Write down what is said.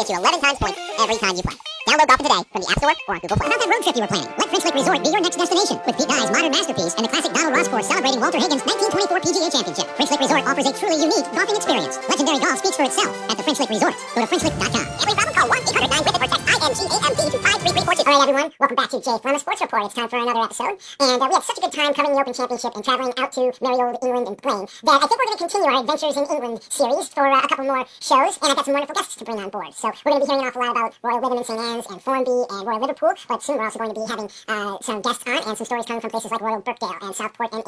gets you 11 times points every time you play. Download Golfin today from the App Store or on Google Play. How about that road trip you were planning? Let French Lick Resort be your next destination with Pete Dye's modern masterpiece and the classic Donald Ross course celebrating Walter Higgins' 1924 PGA Championship. French Lick Resort offers a truly unique golfing experience. Legendary golf speaks for itself at the French Lick Resort. Go to FrenchLick.com. Every problem, call 1-800-9-WITH-IT or text INGAMD to 53342. All right, everyone, welcome back to Jay Flemmer Sports Report. It's time for another episode, and we had such a good time covering the Open Championship and traveling out to merry old England and Blaine that I think we're going to continue our Adventures in England series for a couple more shows, and I've got some wonderful guests to bring on board. So we're going to be hearing an awful lot about Royal Lytham and St. Anne's and Formby and Royal Liverpool, but soon we're also going to be having some guests on and some stories coming from places like Royal Birkdale and Southport and